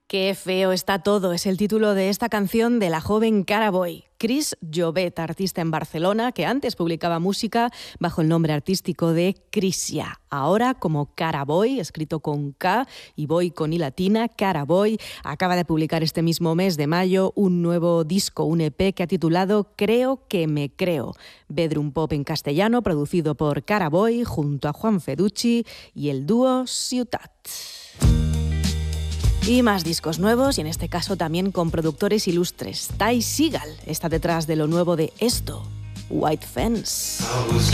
Qué feo está todo, es el título de esta canción de la joven Cara Boy. Chris Llobet, artista en Barcelona, que antes publicaba música bajo el nombre artístico de Crisia. Ahora, como Cara Boy, escrito con K y Boy con I latina, Cara Boy, acaba de publicar este mismo mes de mayo un nuevo disco, un EP que ha titulado Creo que me creo. Bedroom Pop en castellano, producido por Cara Boy junto a Juan Feducci y el dúo Ciutat. Y más discos nuevos, y en este caso también con productores ilustres. Ty Segall está detrás de lo nuevo de esto, White Fence.